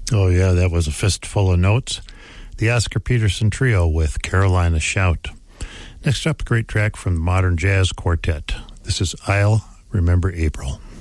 Oh, yeah, that was a fistful of notes. The Oscar Peterson Trio with Carolina Shout. Next up, a great track from the Modern Jazz Quartet. This is I'll Remember April.